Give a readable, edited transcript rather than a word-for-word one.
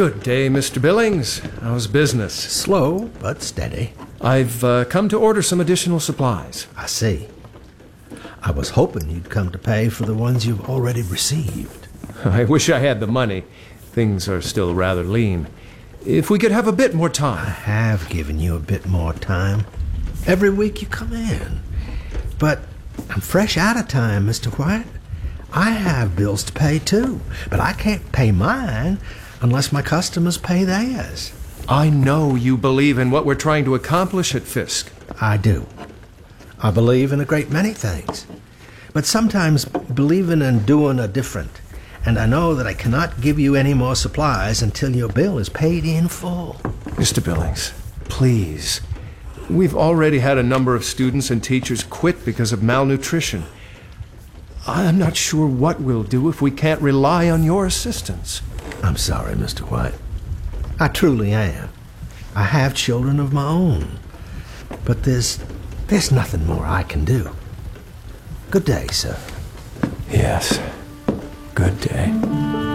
Good day, Mr. Billings. How's business? Slow, but steady. I've come to order some additional supplies. I see. I was hoping you'd come to pay for the ones you've already received. I wish I had the money. Things are still rather lean. If we could have a bit more I time. have given you a bit more time. Every week you come in. But I'm fresh out of time, Mr. White. I have bills to pay too, but I can't pay mine unless my customers pay theirs. I know you believe in what we're trying to accomplish at Fisk. I do. I believe in a great many things. But sometimes believing and doing are different. And I know that I cannot give you any more supplies until your bill is paid in full. Mr. Billings, please. We've already had a number of students and teachers quit because of malnutrition. I'm not sure what we'll do if we can't rely on your assistance. I'm sorry, Mr. White. I truly am. I have children of my own. But there's nothing more I can do. Good day, sir. Yes. Good day.